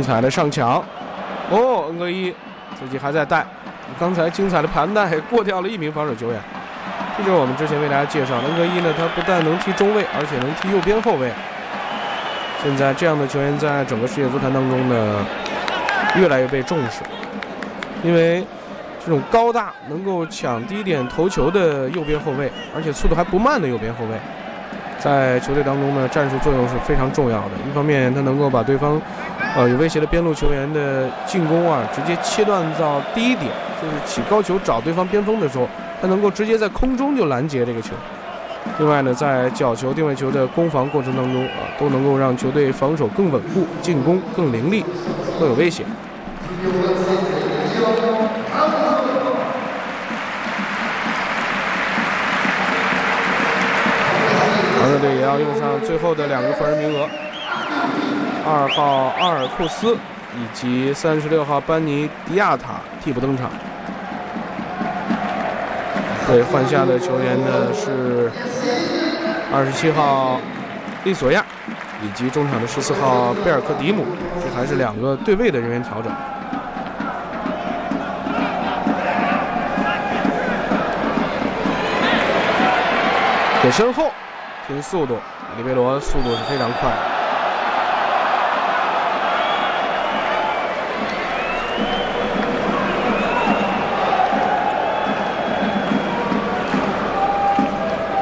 彩的上抢，哦，恩格伊自己还在带，刚才精彩的盘带过掉了一名防守球员。这就是我们之前为大家介绍的恩格伊呢，他不但能踢中卫，而且能踢右边后卫。现在这样的球员在整个世界足坛当中呢，越来越被重视，因为这种高大能够抢第一点头球的右边后卫，而且速度还不慢的右边后卫，在球队当中呢，战术作用是非常重要的。一方面，他能够把对方有威胁的边路球员的进攻啊，直接切断到第一点，就是起高球找对方边锋的时候，他能够直接在空中就拦截这个球。另外呢，在角球、定位球的攻防过程当中啊，都能够让球队防守更稳固，进攻更凌厉，更有威胁。而这队也要用上最后的2个换人名额，2号阿尔库斯以及36号班尼迪亚塔替补登场。对，换下的球员呢是27号利索亚以及中场的14号贝尔克迪姆，这还是2个对位的人员调整。给身后，凭速度，里贝罗速度是非常快的。